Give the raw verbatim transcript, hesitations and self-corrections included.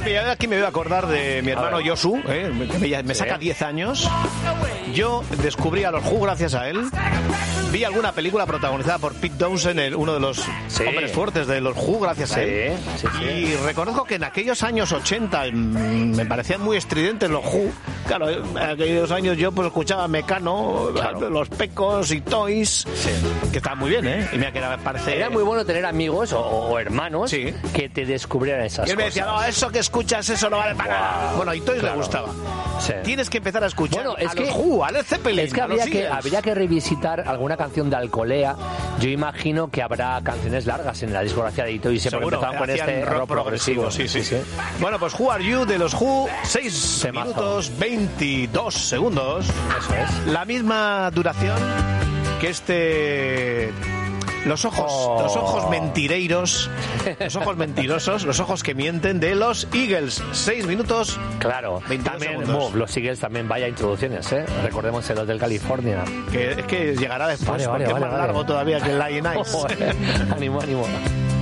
mira, aquí me voy a acordar de mi hermano Josu, ¿eh? que me, me saca diez años. Yo descubrí a los Who gracias a él. Vi alguna película protagonizada por Pete Townsend, el, uno de los sí. hombres fuertes de los Who, gracias a él. Sí, sí, y sí. reconozco que en aquellos años ochenta mmm, me parecían muy estridentes los Who. Claro, en aquellos años yo pues escuchaba Mecano, claro. los Pecos y Toys, sí. que estaban muy bien, ¿eh? Y mira que era, parece... Era muy bueno tener amigos o, o hermanos sí. que te descubrieran esas cosas. Y él me decía, no, eso que escuchas, eso no vale para nada. Wow. Bueno, y Toys claro. le gustaba. Sí. Tienes que empezar a escuchar bueno, es a que, los Who, a Led Zeppelin. Es que habría, que habría que revisitar alguna canción de Alcolea. Yo imagino que habrá canciones largas en la discografía de Toys. Siempre empezaban con este rock, rock progresivo. Sí, sí, sí, sí. Bueno, pues Who Are You de los Who, seis minutos veintidós segundos. Eso es. La misma duración que este... Los ojos, oh. los ojos mentireiros, los ojos mentirosos, los ojos que mienten de los Eagles. Seis minutos. Claro, también oh, los Eagles también vaya introducciones, ¿eh? Recordemos el Hotel California. Que es que llegará después, vale, vale, porque vale, es más vale. largo todavía que el Lion Eyes. Oh, eh. ánimo, ánimo.